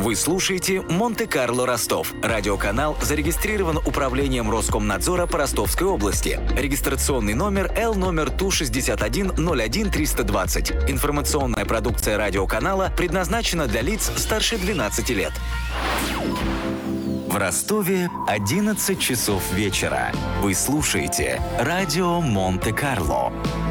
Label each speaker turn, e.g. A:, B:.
A: Вы слушаете «Монте-Карло Ростов». Радиоканал зарегистрирован Управлением Роскомнадзора по Ростовской области. Регистрационный номер Л номер ТУ-61-01-320. Информационная продукция радиоканала предназначена для лиц старше 12 лет. В Ростове 11 часов вечера. Вы слушаете радио Монте-Карло.